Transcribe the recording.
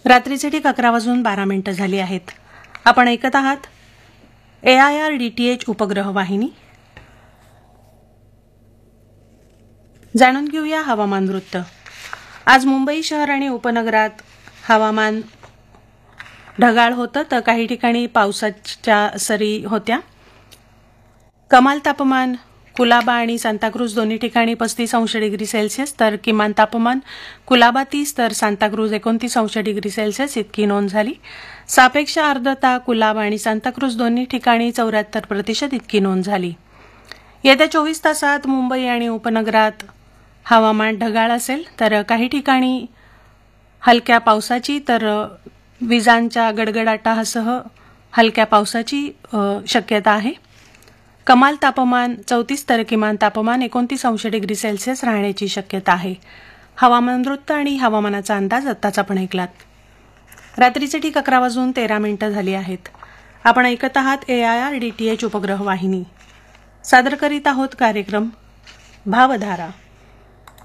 रात्रीचे ठीक 11:12 झाली आहेत. आपण ऐकत आहात AIR DTH उपग्रह वाहिनी. जाणून घेऊया हवामान वृत्त. आज मुंबई शहर आणि उपनगरात हवामान ढगाळ होतं तर काही ठिकाणी पावसाच्या सरी होत्या. कमाल तापमान कुलाबा आणि सांताक्रूज दोन्ही ठिकाणी 35°C तर किमान तापमान कुलाबा 30 तर सांताक्रूज 29°C इतकी नोंद झाली. सापेक्ष आर्द्रता कुलाबा आणि सांताक्रूज दोन्ही ठिकाणी 74% इतकी नोंद झाली. येत्या 24 तासात मुंबई आणि उपनगरात हवामान ढगाळ असेल तर काही ठिकाणी हलक्या पावसाची तर विजांच्या गडगडाटासह हलक्या पावसाची शक्यता आहे. कमाल तापमान 34 तर किमान तापमान 29°C राहण्याची शक्यता आहे. हवामान वृत्त आणि हवामानाचा अंदाज आत्ताच आपण ऐकलात. रात्रीचे ठीक 11:13 झाली आहेत. आपण ऐकत आहात AIR DTH उपग्रह वाहिनी. सादर करीत आहोत कार्यक्रम भावधारा.